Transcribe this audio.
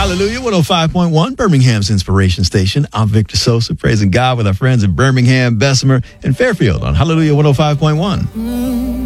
Hallelujah, 105.1, Birmingham's Inspiration Station. I'm Victor Sosa, praising God with our friends in Birmingham, Bessemer, and Fairfield on Hallelujah 105.1.